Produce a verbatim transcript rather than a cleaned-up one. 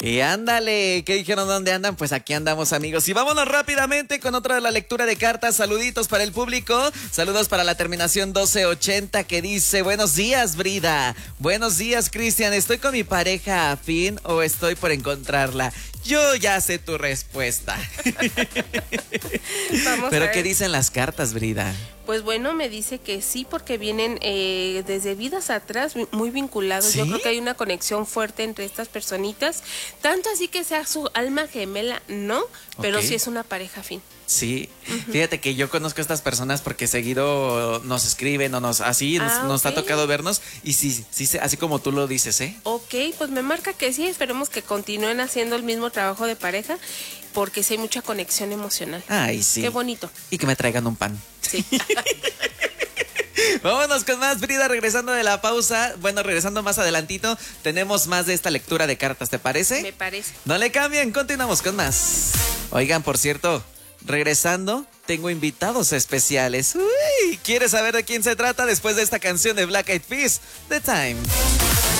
Y ándale, ¿qué dijeron? ¿Dónde andan? Pues aquí andamos, amigos. Y vámonos rápidamente con otra de la lectura de cartas. Saluditos para el público. Saludos para la terminación doce ochenta que dice: buenos días, Brida. Buenos días, Cristian. ¿Estoy con mi pareja afín o estoy por encontrarla? Yo ya sé tu respuesta. Vamos ¿Pero a ver. qué dicen las cartas, Brida? Pues bueno, me dice que sí, porque vienen eh, desde vidas atrás muy vinculados. ¿Sí? Yo creo que hay una conexión fuerte entre estas personitas. Tanto así que sea su alma gemela, no, pero Ok. sí es una pareja afín. Sí, fíjate que yo conozco a estas personas porque seguido nos escriben o nos así nos, Ah, nos ha ok. tocado vernos y sí, sí, sí, así como tú lo dices, ¿eh? Ok, pues me marca que sí, esperemos que continúen haciendo el mismo trabajo de pareja, porque sí hay mucha conexión emocional. Ay, sí. Qué bonito. Y que me traigan un pan. Sí. Vámonos con más, Brida, regresando de la pausa. Bueno, regresando más adelantito, tenemos más de esta lectura de cartas, ¿te parece? Me parece. No le cambien, continuamos con más. Oigan, por cierto, regresando, tengo invitados especiales. Uy, ¿quieres saber de quién se trata después de esta canción de Black Eyed Peas? The Time.